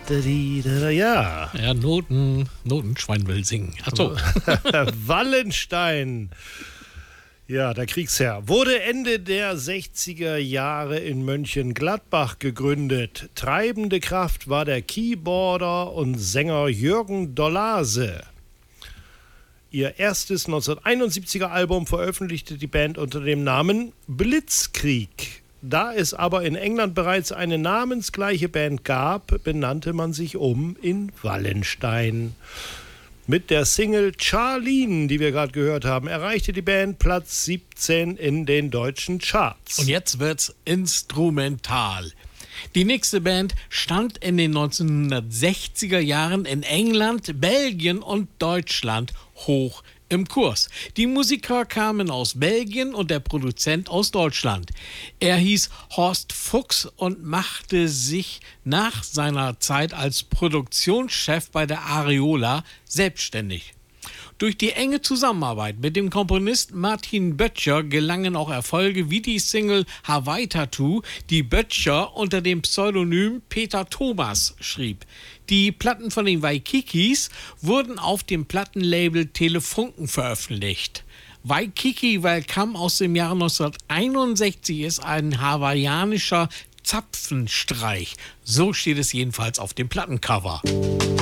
Ja. Ja, Notenschwein will singen. Achso. Wallenstein. Ja, der Kriegsherr. Wurde Ende der 60er Jahre in Mönchengladbach gegründet. Treibende Kraft war der Keyboarder und Sänger Jürgen Dollase. Ihr erstes 1971er Album veröffentlichte die Band unter dem Namen Blitzkrieg. Da es aber in England bereits eine namensgleiche Band gab, benannte man sich in Wallenstein. Mit der Single Charlene, die wir gerade gehört haben, erreichte die Band Platz 17 in den deutschen Charts. Und jetzt wird's instrumental. Die nächste Band stand in den 1960er Jahren in England, Belgien und Deutschland hoch im Kurs. Die Musiker kamen aus Belgien und der Produzent aus Deutschland. Er hieß Horst Fuchs und machte sich nach seiner Zeit als Produktionschef bei der Areola selbstständig. Durch die enge Zusammenarbeit mit dem Komponisten Martin Böttcher gelangen auch Erfolge wie die Single Hawaii Tattoo, die Böttcher unter dem Pseudonym Peter Thomas schrieb. Die Platten von den Waikikis wurden auf dem Plattenlabel Telefunken veröffentlicht. Waikiki Welcome aus dem Jahre 1961 ist ein hawaiianischer Zapfenstreich. So steht es jedenfalls auf dem Plattencover.